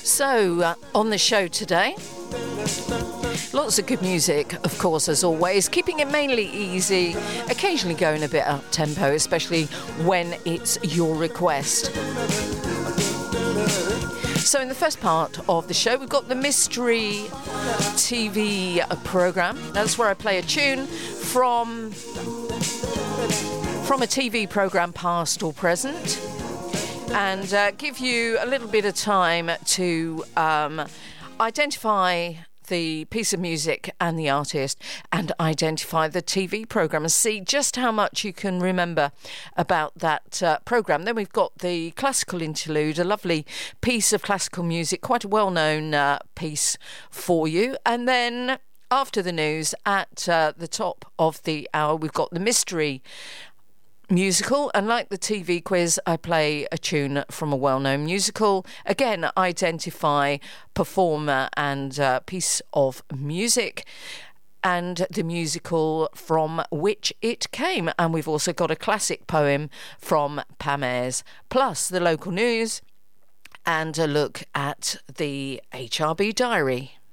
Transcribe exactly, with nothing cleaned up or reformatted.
So, uh, on the show today, lots of good music, of course, as always, keeping it mainly easy, occasionally going a bit up tempo, especially when it's your request. So in the first part of the show, we've got the Mystery T V programme. That's where I play a tune from, from a T V programme, past or present, and uh, give you a little bit of time to um, identify the piece of music and the artist, and identify the T V programme and see just how much you can remember about that uh, programme. Then we've got the classical interlude, a lovely piece of classical music, quite a well-known uh, piece for you. And then after the news, at uh, the top of the hour, we've got the mystery musical, and like the T V quiz, I play a tune from a well-known musical. Again, identify performer and uh, piece of music and the musical from which it came. And we've also got a classic poem from Pam Ayres, plus the local news and a look at the H R B diary.